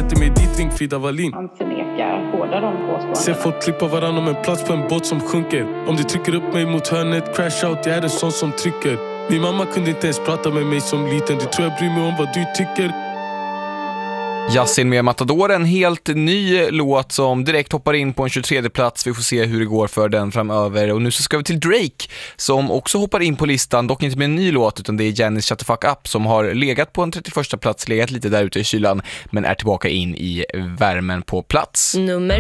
sätter mig dit, ring Frida Wallin. Han förnekar båda de påståendena. Ser folk klippa varann om en plats på en båt som sjunker. Om du trycker upp mig mot hörnet, crash out, jag är en sån som trycker. Min mamma kunde inte ens prata med mig som liten. Du tror jag bryr mig om vad du tycker. Yasin med Matador, en helt ny låt som direkt hoppar in på en 23:e plats. Vi får se hur det går för den framöver. Och nu så ska vi till Drake som också hoppar in på listan, dock inte med en ny låt utan det är Janis Shut the Fuck Up som har legat på en 31:a plats, legat lite där ute i kylan men är tillbaka in i värmen på plats. Nummer